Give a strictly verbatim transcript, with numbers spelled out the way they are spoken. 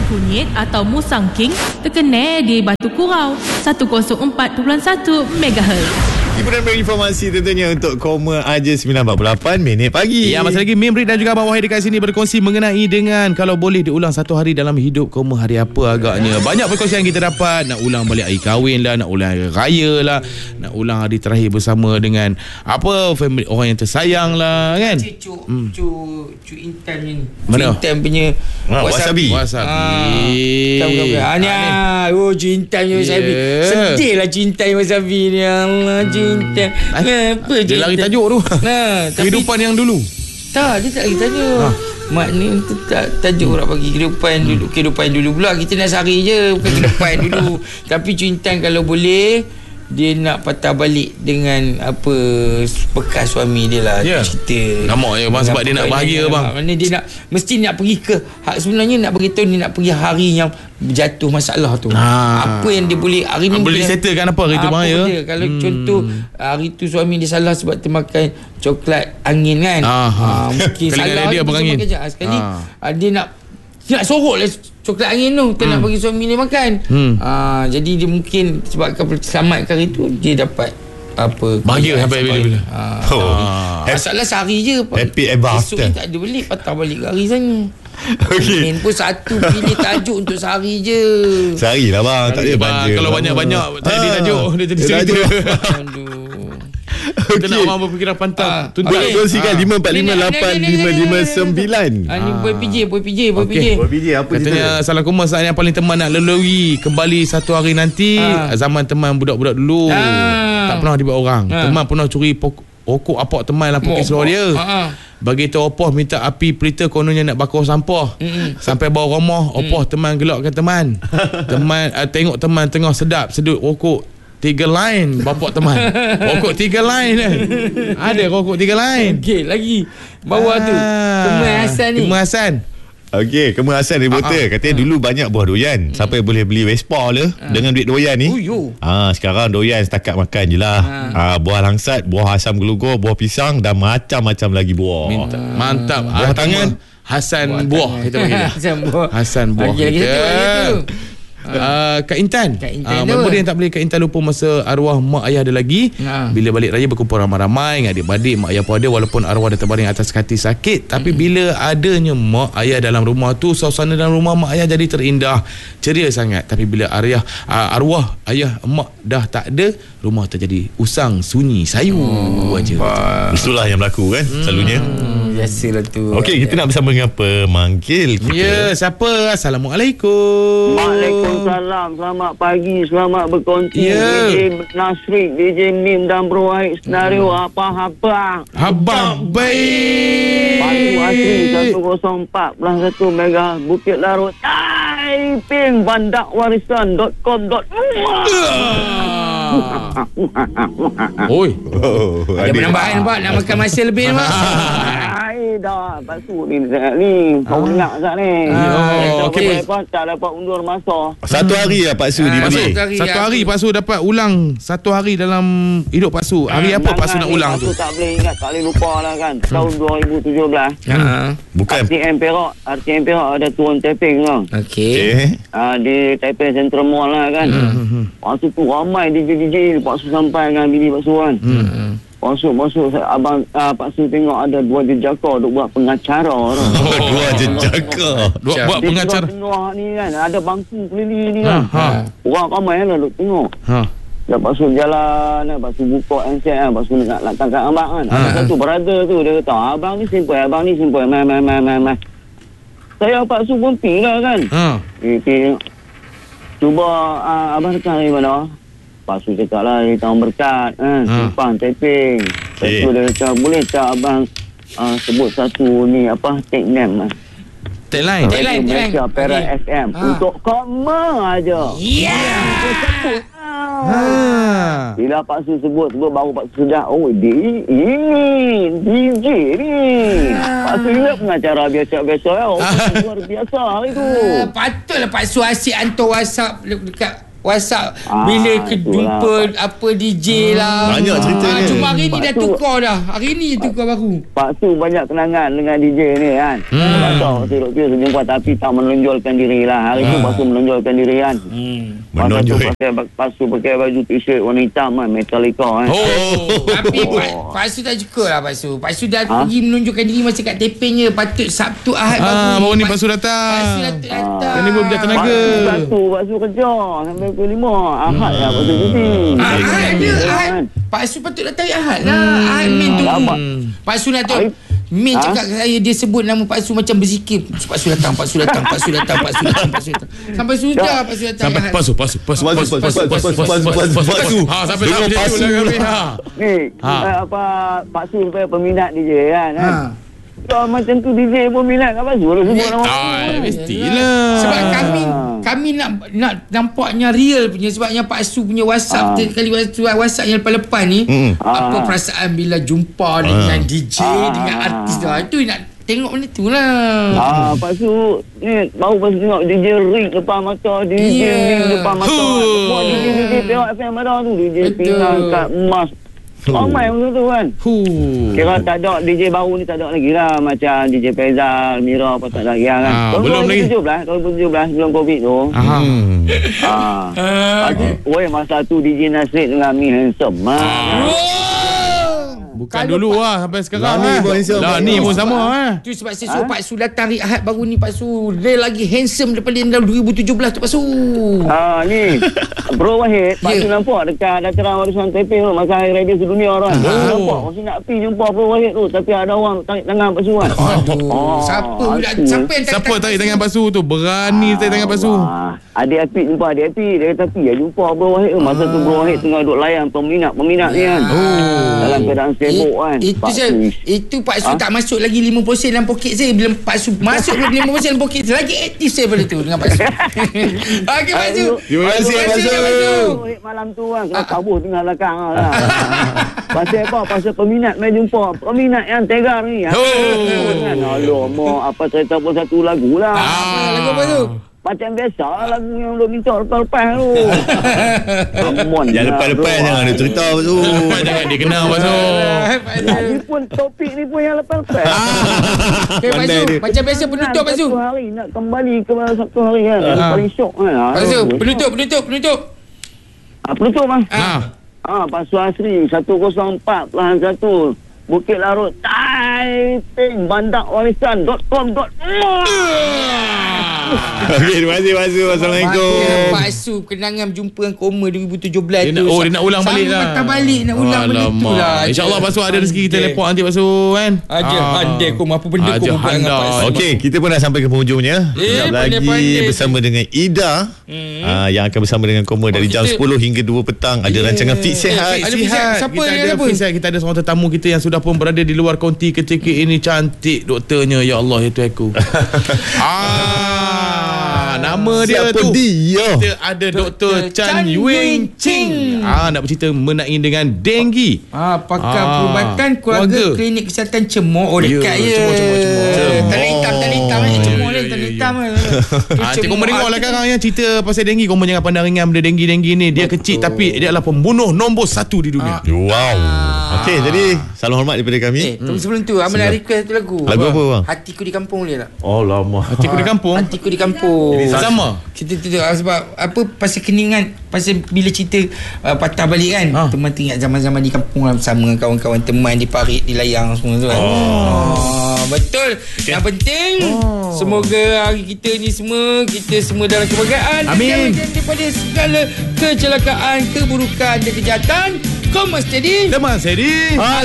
kunyit atau musang king terkena di Batu Kurau seratus empat perpuluhan satu megahertz. Hiburan berinformasi tentunya untuk Koma Aja sembilan empat puluh lapan minit pagi. Ya, masa lagi Mimrit dan juga Abang Wahid dekat sini berkongsi mengenai dengan kalau boleh diulang satu hari dalam hidup Koma hari apa agaknya. Banyak perkongsian kita dapat. Nak ulang balik hari kahwin lah, nak ulang hari raya lah, nak ulang hari terakhir bersama dengan apa family orang yang tersayang lah kan. Cu hmm. cu cu Intan ni. Mana? Cu Intan punya Ah, wasabi. Wasabi. Tahu ke? Ah ni. Oh, Cu Intan punya wasabi. Sedihlah Cu Intan wasabi ni. Allah, Cu Intan. Kenapa Cu? Dia lari tajuk tu. Nah, kehidupan yang dulu. Tak, dia tak lagi tajuk. Ha. Maknanya tu tak tajuk orang bagi kehidupan hmm. dulu, kehidupan dulu pula. Kita nak sehari je, bukan kehidupan dulu. Tapi Cu Intan kalau boleh dia nak patah balik dengan apa bekas suami dia lah, yeah. cerita. Nampak je bang, sebab dia nak bahagia bang. Mana dia nak mesti nak pergi ke sebenarnya nak beritahu dia nak pergi hari yang jatuh masalah tu. Ha. Apa yang dia boleh hari ni boleh settlekan apa hari tu bang ya. Dia, kalau hmm. contoh hari tu suami dia salah sebab termakan coklat angin kan. Ha, ha. Mungkin salah dia abang angin. Sekali ha. dia nak dia nak sorok lah coklat angin tu. Dia hmm. nak bagi suami dia makan. Hmm. Ha, jadi dia mungkin sebab selamatkan hari tu dia dapat apa bahagia sampai bila-bila. Ha, oh. Masalah sehari je. Happy ever after. Esok tak ada balik, patah balik ke hari sana. Okay. Main pun satu pilih tajuk untuk sehari je. Sehari lah bang, tak ada banja. Kalau banyak-banyak tak jadi tajuk, dia jadi cerita. Aduh. Kita nak orang berfikiran pantang. Tuntut kongsikan lima empat lima lapan lima lima sembilan. Ah ni boy P J, boy P J, boy P J. Boy P J apa cerita? Katanya salah Koma saat yang paling teman nak lalui kembali satu hari nanti. Zaman teman budak-budak dulu. Tak pernah dibuat orang. Teman pernah curi pokok apok teman lah pokok seluar dia. Bagi tahu opoh minta api pelita kononnya nak bakar sampah. Mm-mm. Sampai bawah rumah opoh mm. teman gelakkan teman. Teman uh, tengok teman tengah sedap sedut rokok tiga line bapak teman. Rokok tiga line kan. Ada rokok tiga line. Okey lagi bawah ah, tu. Kemah Hasan ni. Kemah Hasan. Okey, Kemah Hasan reporter. Katanya uh-huh. dulu banyak buah doyan. Hmm. Sampai boleh beli Vespa le uh. dengan duit doyan ni. Ah, sekarang doyan setakat makan je lah. Uh. Ah, buah langsat, buah asam gelugur, buah pisang dan macam-macam lagi buah. Minta. Mantap. Buah tangan Hasan buah, buah kita panggil. Hasan buah. Hasan buah. Lagi lagi tu. Uh, Kak Intan, Kak Intan uh, Apa dia yang tak boleh Kak Intan lupa masa arwah mak ayah ada lagi. ha. Bila balik raya berkumpul ramai-ramai dengan adik-beradik, mak ayah pun ada. Walaupun arwah dah terbaring atas kaki sakit, tapi mm-hmm. bila adanya mak ayah dalam rumah tu, suasana dalam rumah mak ayah jadi terindah, ceria sangat. Tapi bila arwah, uh, arwah ayah mak dah tak ada, rumah terjadi usang, sunyi, sayu oh, aja. Itulah yang berlaku kan hmm. selalunya. Biasalah tu. Okey, kita nak bersama dengan pemanggil kita. Ya, siapa? Assalamualaikum. Waalaikumsalam. Selamat pagi, selamat berkongsi. Ya. D J Nasrik, D J Mim dan Bro Wahid senario hmm. apa-apa. Habang baik. Batu Asri seratus empat perpuluhan satu mega Bukit Larut. Taiping bandak warisan dot com dot my. Oi. Oh, ada penambahan Pak, nak makan masa lebih Pak. Hai dah, pasu ni ni. Kau ingat tak ni? Oh, okey. Tak dapat undur masa. Satu hari lah Pak Su diberi. Satu hari Pak Su dapat ulang satu hari dalam hidup Pak Su. Hari apa Pak Su nak ulang tu? Pak Su tak boleh ingat, tak boleh lupa lah kan. Tahun dua ribu tujuh belas. Ha. Bukan. R T M Perak, R T M Perak ada turun taping kan. Okey. Ah di Taipei Central Mall lah kan. Waktu tu ramai D J D J Pak Su sampai dengan bini Pak Su kan. Hmm. Masuk-masuk abang uh, Pak Su tengok ada dua jejaka duk buat pengacara tu. Oh, dua jejaka. Duk buat pengacara. Tengok ni kan ada bangku keliling ni kan. Ha. Orang ramai lah duk tengok. Ha. Lepas Su jalan, Pak Su buka handset kan, Pak Su nak nak tangkap abang kan. Ada ha. satu brother tu dia kata, abang ni simple, abang ni simple. Mai mai mai mai mai. Saya Pak Su pun pi lah kan. Ha. Okay. Cuba uh, abang dekat dari mana? Pak Su cakap lah, dia tahun berkat kan, ha. Simpang, taping. Lepas tu dia cakap, boleh tak abang uh, sebut satu ni, apa, take name lah. Tagline? Tagline, tagline. Perak okay. F M. Ha. Untuk Koma aja. Ya! Yeah. Ha. Bila Pak Su sebut, sebut baru Pak Su dah, oh, dia ini, D J ni. Ha. Pak Su ingat pengacara biasa-biasa. Oh, luar biasa hari tu. Ha. Patutlah Pak Su asyik hantar WhatsApp dekat WhatsApp Ah, bila ke jumpa itulah. apa D J lah. Banyak cerita Ah, ni. cuma hari ni dah Pak Su- tukar dah. Hari ni tukar baru. Pak Su banyak kenangan dengan D J ni kan. Hmm. Tak tahu Pak Su jumpa tapi tak menonjolkan diri lah. Hari tu Pak Su menonjolkan diri kan. Hmm. Masa tu Menonjol. pakai, Pak Su pakai baju t-shirt warna hitam kan. Metallica kan. Oh. Tapi Pak, Pak Su tak cukup lah Pak Su. Pak Su dah Ha? pergi menunjukkan diri masa kat taping je. Patut Sabtu Ahad Ah, baru ni Pak Su Pak Su datang. datang. Yang ni pun berjaya tenaga. Pak Su, Pak Su kerja sampai pukul lima. Ahad lah Pak Su cuti. Ah, Ahad je Kan? Ahad. Pak Su patut datang Ahad lah. Ahad Min tu. lama. Pak Su nak tahu. Hari- Min Ha? cakap kat saya dia sebut nama Pak Su macam berzikir. Pak Su datang, Pak Su datang, Pak Su datang, Pak Su datang, Pak Su datang. Sampai sudah Pak Su datang. Sampai Ahad. pasu pasu pasu Pasu, pasu, pasu, pasu, pasu, pasu, pasu. Ha sampai tak Dengar macam tu pasu lah kami. lah. Ha. Ni, Ha. ha. apa Pak Su supaya peminat D J kan. Ha. Ha. So, macam tu D J pun minat kat Pak Su lah sebut nama. Ah, mestilah. Sebab kami Ah. kami nak nak nampaknya real punya sebabnya Pak Su punya WhatsApp Ah. uh. kali WhatsApp yang lepas-lepas ni Mm. apa Ah. perasaan bila jumpa dengan D J Ah. dengan artis tu. Itu nak tengok benda tu lah. Ah, Pak Su ni baru Pak Su tengok D J ring depan mata, D J Yeah. ring depan mata. Huh. Semua D J D J Perak F M ada tu, D J Betul. Pinang kat Emas. Ramai macam tu kan. Huh. Kira tak ada D J baru ni tak ada lagi lah. Macam D J Faizal, Mira apa tak ada lagi lah kan. Ah, Tahun belum lagi. dua ribu tujuh belas, dua ribu tujuh belas sebelum Covid tu. Aha. Hmm. Ah. Ah. Oi, masa tu D J Nasrid dengan Mi Handsome. Ah. Bukan Kalau dulu Pak- lah sampai sekarang. Lah ni ah. pun handsome. Lah ni pun sama ah. Tu sebab saya suruh Pak Su datang hari Ahad baru ni. Pak Su dia lagi handsome daripada yang dalam dua ribu tujuh belas tu Pak Su. Ah, ni Bro Wahid, Pak Ya. Su nampak dekat dataran warisan Taipei tu masa hari radio sedunia tu kan. Oh. Oh. Nampak mesti nak pergi jumpa Bro Wahid tu tapi ada orang tarik tangan Pak Su kan. Aduh. Oh, siapa pula aku. siapa yang Siapa tarik tangan Pak Su tu? Berani tarik tangan Pak Su. Ah, adik Apik jumpa adik Apik. Dia kata pergi lah jumpa Bro Wahid tu. Masa tu Bro Wahid tengah duduk layan peminat-peminat ni kan. Oh. Dalam keadaan sibuk kan. Itu Pak saya, Su. itu Pak Su Ha? tak masuk lagi lima peratus dalam poket saya. Bila Pak Su masuk lima peratus dalam poket saya, lagi aktif saya pada tu dengan Pak Su. Okey Pak Su. Terima kasih, Pak Su. Wahid malam tu kan kena kabur tinggal belakang lah. Pasal apa? Pasal peminat main jumpa. Peminat yang tegar ni. Oh. Kan, alamak, apa cerita pun satu lagu lah. Ah. Lagu apa tu? Macam biasa lagu yang duk minta lepas-lepas tu. Come on. Yang lah, lepas-lepas bro. jangan ada cerita tu. Jangan dia kenal Pak Su. Pak Su. Ya, ni pun topik ni pun yang lepas-lepas. Okey Pak Su. Pandai dia. Macam biasa penutup Pak Su. Satu hari nak kembali ke satu hari kan. Ah. Paling syok kan. Pak Su, penutup, penutup, penutup. Ah, penutup bang. Ha. Ah, Pak Su Asri seratus empat pelahan satu Bukit Larut Taiping Bandak Warisan dot com dot my. Okey, terima kasih Pak Su. Assalamualaikum. Mana Pak Su kenangan berjumpa dengan koma dua ribu tujuh belas Dia tu. nak, oh dia nak ulang Sama balik lah. patah balik nak ulang balik tu Alamak. lah. InsyaAllah Pak Su ada rezeki kita lepak nanti Pak Su kan. Aja Ah. handai koma apa benda Aja koma dengan Pak Su. handai. Okey, kita pun dah sampai ke penghujungnya. Eh, Sekejap lagi pandai-pandai. bersama dengan Ida Hmm. ah, yang akan bersama dengan Koma dari Oh, jam kita- sepuluh hingga dua petang. Ada rancangan Fit Sihat. Ada Fit Sihat. Siapa kita yang ada apa? Fit Sihat. Kita ada seorang tetamu kita yang sudah pun berada di luar konti ketika ini. Cantik doktornya. Ya Allah, itu aku. ah, nama dia Siapa tu. dia? Kita ada Doktor Chan Chan Yuen Ching. Ah, nak bercerita mengenai dengan denggi. Ah, pakar Ah, perubatan keluarga, keluarga. klinik kesihatan Cemor. Oh, dekat Ya, je. Cemor, Cemor, Cemor. Tanda hitam, tanda hitam. Ya, Cemor ya, ni, tanda ya, hitam. Ah, cik kau dengar lah sekarang yang cerita pasal denggi. Kau jangan pandang ringan benda denggi-denggi ni. Dia kecil tapi dia adalah pembunuh nombor satu di dunia. Wow. Okey, jadi salam hormat daripada Eh, kami. tunggu sebelum tu, Abang nak request satu lagu. Lagu apa bang? Hatiku di kampung boleh tak? Oh lama. Hatiku di kampung. Hatiku di kampung. Sama. Kita tu tu, ah, sebab apa pasal keningan, pasal bila cerita uh, patah balik kan, Ha. teman teringat zaman-zaman di kampung lah bersama dengan kawan-kawan teman di parit, di layang semua tu kan. Oh, betul. Yang penting semoga hari kita ni semua kita semua dalam kebahagiaan. Amin. Dijauhkan daripada segala kecelakaan, keburukan dan kejahatan. Koma steady. Teman Sedi.